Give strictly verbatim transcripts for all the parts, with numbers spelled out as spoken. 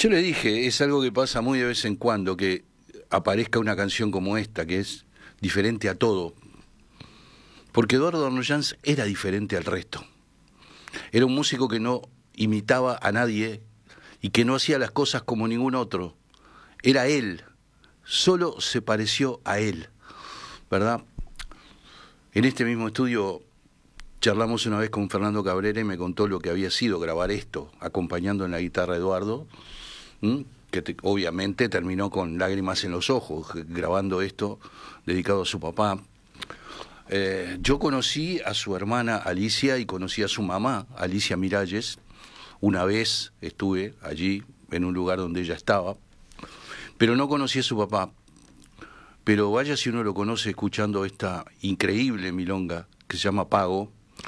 Yo le dije, es algo que pasa muy de vez en cuando, que aparezca una canción como esta, que es diferente a todo. Porque Eduardo Arnoyanz era diferente al resto. Era un músico que no imitaba a nadie y que no hacía las cosas como ningún otro. Era él, solo se pareció a él, ¿verdad? En este mismo estudio charlamos una vez con Fernando Cabrera y me contó lo que había sido grabar esto, acompañando en la guitarra a Eduardo, ¿m? que te, obviamente terminó con lágrimas en los ojos, grabando esto dedicado a su papá. Eh, yo conocí a su hermana Alicia y conocí a su mamá, Alicia Miralles. Una vez estuve allí, en un lugar donde ella estaba, pero no conocí a su papá. Pero vaya si uno lo conoce escuchando esta increíble milonga que se llama Pago.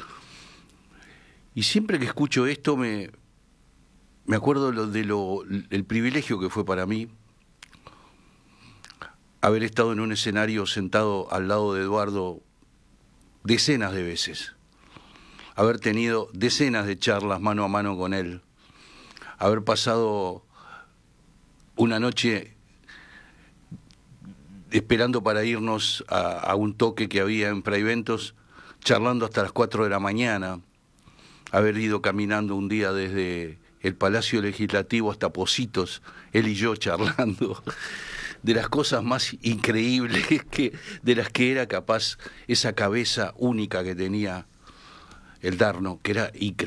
Y siempre que escucho esto me, me acuerdo lo, de lo, el privilegio que fue para mí haber estado en un escenario sentado al lado de Eduardo decenas de veces, haber tenido decenas de charlas mano a mano con él, haber pasado una noche esperando para irnos a, a un toque que había en Fraiventos, charlando hasta las cuatro de la mañana, haber ido caminando un día desde el Palacio Legislativo hasta Pocitos, él y yo charlando de las cosas más increíbles que, de las que era capaz esa cabeza única que tenía el Darno, que era increíble.